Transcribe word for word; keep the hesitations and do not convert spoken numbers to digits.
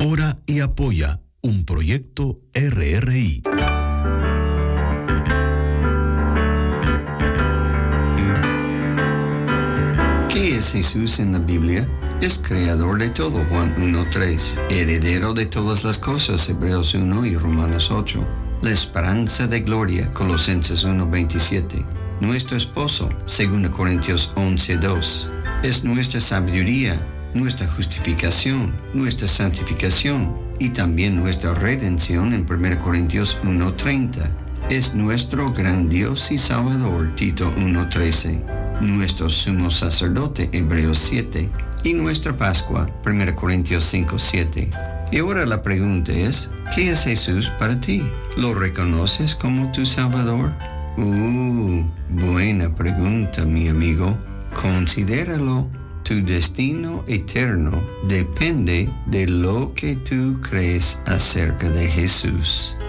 Ora y apoya un proyecto R R I. ¿Qué es Jesús en la Biblia? Es creador de todo, Juan uno tres, heredero de todas las cosas, Hebreos uno y Romanos ocho, la esperanza de gloria, Colosenses uno veintisiete, nuestro esposo, segunda Corintios once dos, es nuestra sabiduría, nuestra justificación, nuestra santificación y también nuestra redención en primera Corintios uno treinta. Es nuestro gran Dios y Salvador, Tito uno trece, nuestro sumo sacerdote, Hebreos siete, y nuestra Pascua, primera Corintios cinco siete. Y ahora la pregunta es, ¿qué es Jesús para ti? ¿Lo reconoces como tu Salvador? Uh, buena pregunta, mi amigo. Considéralo. Tu destino eterno depende de lo que tú crees acerca de Jesús.